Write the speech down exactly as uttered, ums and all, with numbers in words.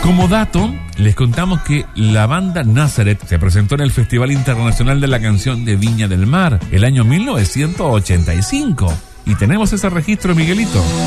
Como dato, les contamos que la banda Nazareth se presentó en el Festival Internacional de la Canción de Viña del Mar el año mil novecientos ochenta y cinco. Y tenemos ese registro, Miguelito.